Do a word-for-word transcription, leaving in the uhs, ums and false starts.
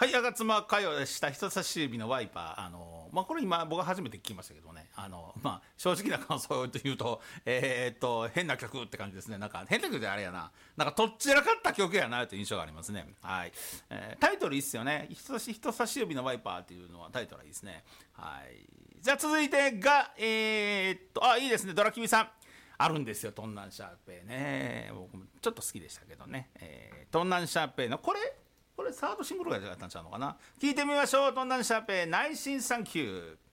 タイヤが妻かよした人差し指のワイパー、あのまあ、これ今僕は初めて聞きましたけどね、あの、まあ、正直な感想を言うと、えー、っと変な曲って感じですね。なんか変な曲であれやな、なんかとっちらかった曲やなという印象がありますね。はい、えー、タイトルいいっすよね。人差し人差し指のワイパーっていうのはタイトルはいいですね。はい、じゃあ続いてがえー、っとあいいですね、ドラキビさんあるんですよ、トンナンシャーペイね。僕もちょっと好きでしたけどね、えー、トンナンシャーペイのこれこれサードシングルがやったんちゃうのかな。聞いてみましょう。トンナンシャーペイ内心サンキュー。